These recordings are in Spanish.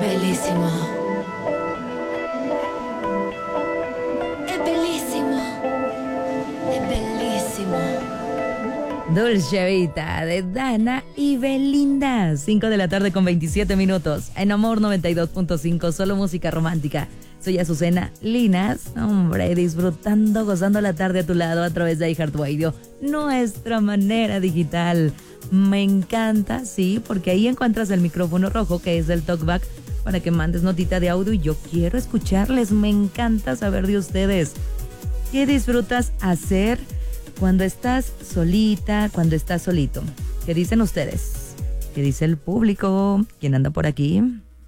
bellissimo. È bellissimo. È bellissimo. Dulce Vita de Dana y Belinda. 5 de la tarde con 27 minutos. En Amor 92.5, solo música romántica. Soy Azucena Linas. Hombre, disfrutando, gozando la tarde a tu lado a través de iHeartRadio. Nuestra manera digital. Me encanta, sí, porque ahí encuentras el micrófono rojo, que es el talkback, para que mandes notita de audio y yo quiero escucharles. Me encanta saber de ustedes. ¿Qué disfrutas hacer cuando estás solita, cuando estás solito? ¿Qué dicen ustedes? ¿Qué dice el público? ¿Quién anda por aquí?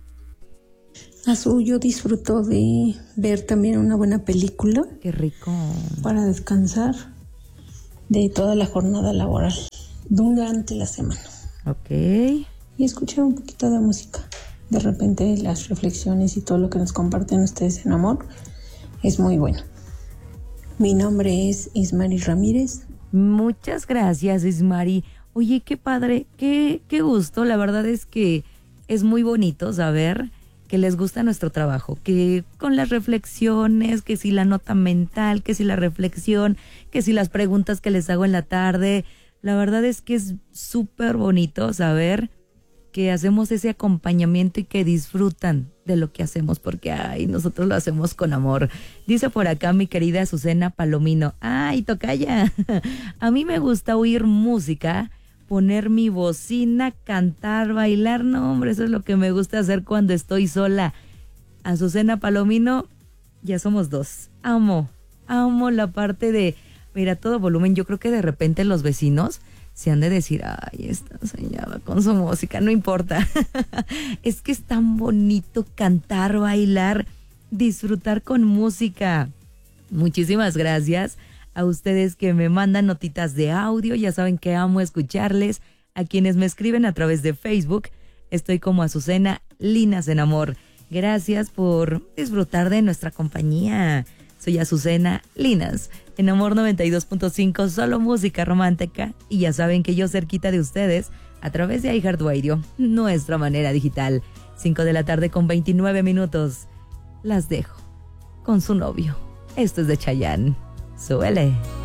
Yo disfruto de ver también una buena película. Qué rico. Para descansar de toda la jornada laboral durante la semana. Ok. Y escuchar un poquito de música. De repente las reflexiones y todo lo que nos comparten ustedes en amor es muy bueno. Mi nombre es Ismari Ramírez. Muchas gracias, Ismari. Oye, qué padre, qué gusto. La verdad es que es muy bonito saber que les gusta nuestro trabajo, que con las reflexiones, que si la nota mental, que si la reflexión, que si las preguntas que les hago en la tarde, la verdad es que es súper bonito saber que hacemos ese acompañamiento y que disfrutan de lo que hacemos, porque ay, nosotros lo hacemos con amor. Dice por acá mi querida Azucena Palomino, ay, tocaya, a mí me gusta oír música, poner mi bocina, cantar, bailar, no hombre, eso es lo que me gusta hacer cuando estoy sola. Azucena Palomino, ya somos dos. Amo la parte de, mira, todo volumen. Yo creo que de repente los vecinos se han de decir, ay, esta señora con su música, no importa. Es que es tan bonito cantar, bailar, disfrutar con música. Muchísimas gracias a ustedes que me mandan notitas de audio, ya saben que amo escucharles. A quienes me escriben a través de Facebook, estoy como Azucena Linas en Amor. Gracias por disfrutar de nuestra compañía. Soy Azucena Linas en Amor 92.5, solo música romántica. Y ya saben que yo cerquita de ustedes a través de iHeartRadio, nuestra manera digital. 5 de la tarde con 29 minutos. Las dejo con su novio. Esto es de Chayanne. Súbele.